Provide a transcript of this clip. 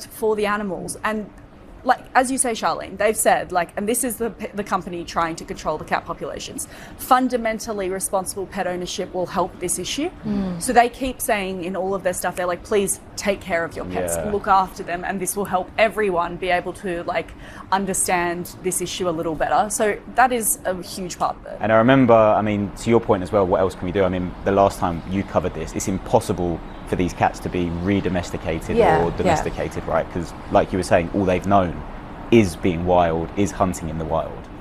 product for the animals. And like, as you say, Charlene, they've said, like, and this is the company trying to control the cat populations, fundamentally responsible pet ownership will help this issue. So they keep saying in all of their stuff, they're like, please take care of your pets, look after them, and this will help everyone be able to, like, understand this issue a little better. So that is a huge part of it. And I remember, I mean, to your point as well, what else can we do? I mean, the last time you covered this, it's impossible for these cats to be re-domesticated or domesticated, right? Because like you were saying, all they've known is being wild, is hunting in the wild.